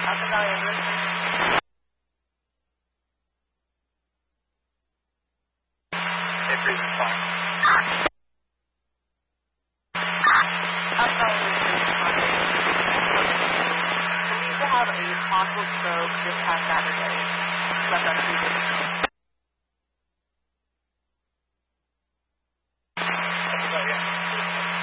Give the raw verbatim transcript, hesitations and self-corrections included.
Hudson Valley Ambulance. Hey, Freeze's fine. Hudson Valley Ambulance. We need to have a possible stroke this past Saturday. Left on Tuesday.